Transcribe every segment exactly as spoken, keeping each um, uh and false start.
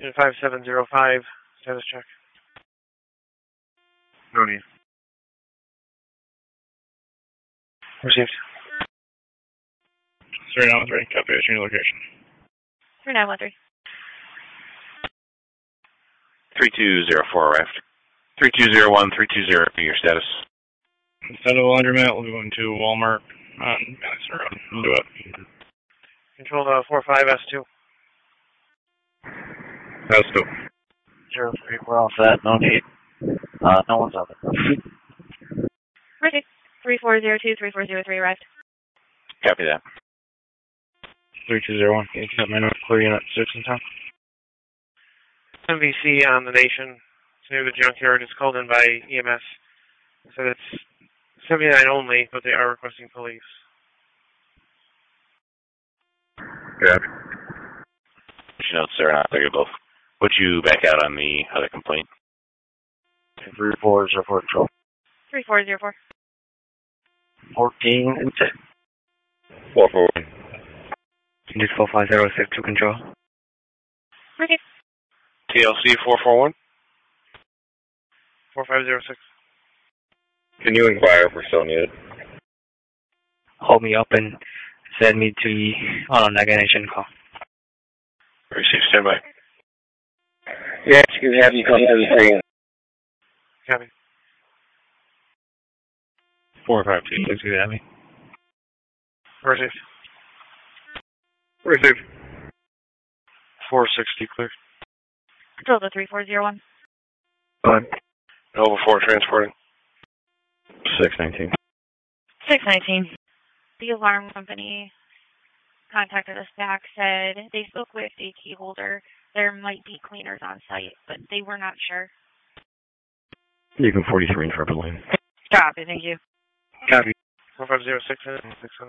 Unit five seven zero five, status check. No need. Received. three nine one three, copy, at your location. three nine one three. three two zero four arrived. three two zero one, three two zero, your status. Instead of a laundromat, we'll be going to Walmart on Madison Road. We'll do it. Control uh, four five S two. S two. Zero three, we're all set, no need. Uh, no one's up. Ready. three four zero two, three four zero three arrived. Copy that. three two zero one, can you cut my note clear unit six in town? M V C on the Nation. It's near the junkyard. It's called in by E M S. So it's seventy-nine only, but they are requesting police. Yeah. Your notes, sir, not there, both. Would you back out on the other complaint? three four zero four control. three four zero four. fourteen. four four one. Unit four five zero six two control. Ready. T L C four four one? four five zero six. Can you inquire if we're still needed? Hold me up and send me to the auto navigation call. Receive, standby. Yes, you can have you come to the screen. Copy. four five two, please get at me. Received. Received. four sixty clear. Control the three four zero one. Fine. Nova four transporting. six nineteen. six nineteen. The alarm company contacted us back, said they spoke with a key holder. There might be cleaners on site, but they were not sure. You can forty-three in Trevor Lane. Copy, thank you. Copy. four five zero six in.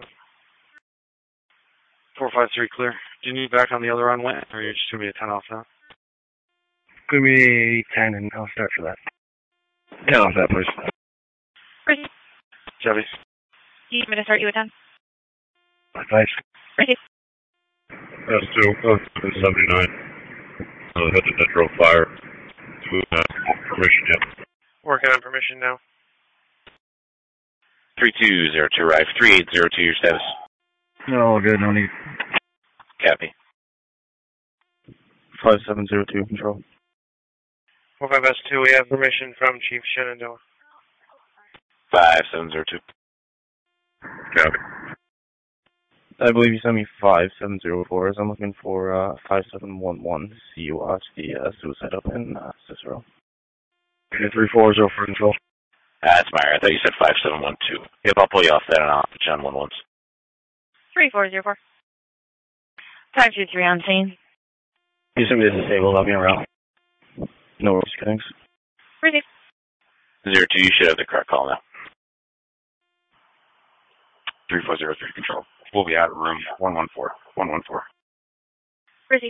four five three clear. Do you need back on the other run went, or are you just going to be a ten off now? Give me ten and I'll start for that. ten off that, please. Ready. Chevy. Do you want me to start you at ten? Advice. Ready. S two, oh, seventy-nine. Uh, hit the Nitro Fire. Move that. Permission yet. Working on permission now. three two zero two arrive. three eight zero two, your status. No, good, no need. Copy. five seven zero two control. four five S two, we have permission from Chief Shenandoah. five seven zero two. Copy. I believe you sent me five seven zero fours. I'm looking for uh, five seven one one. See you watch the uh, suicide up in uh, Cicero. Okay, three four zero four control. That's Meyer. I thought you said five seven one two. Yep, I'll pull you off that and I'll put you on one ones. three four zero four. five two three on scene. You sent me the disabled. I'll be around. No worries, thanks. Ready. Zero two, you should have the correct call now. three four zero three control. We'll be out of room one one four. one one four. Ready.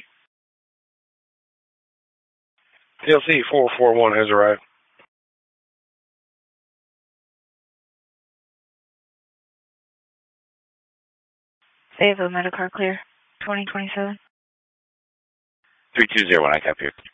T L C four four one has arrived. Save a Medicare clear. twenty twenty-seven. three two zero one, I copy you.